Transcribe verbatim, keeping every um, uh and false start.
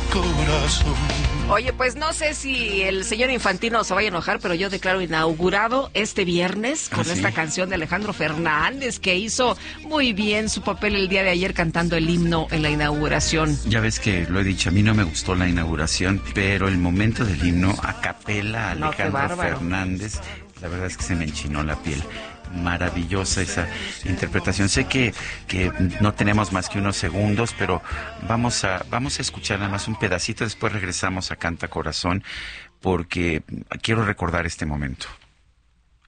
corazón. Oye, pues no sé si el señor Infantino se vaya a enojar, pero yo declaro inaugurado este viernes con ¿Ah, sí? esta canción de Alejandro Fernández, que hizo muy bien su papel el día de ayer cantando el himno en la inauguración. Ya ves que lo he dicho, a mí no me gustó la inauguración, pero el momento del himno a capela No, qué Alejandro bárbaro. Fernández, la verdad es que se me enchinó la piel. Maravillosa esa interpretación. Sé que, que no tenemos más que unos segundos, pero vamos a, vamos a escuchar nada más un pedacito, después regresamos a Canta Corazón, porque quiero recordar este momento.